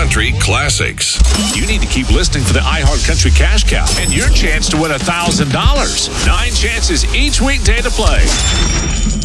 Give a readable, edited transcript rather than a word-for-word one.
Country Classics. You need to keep listening for the iHeart Country Cash Cow and your chance to win $1,000. 9 chances each weekday to play.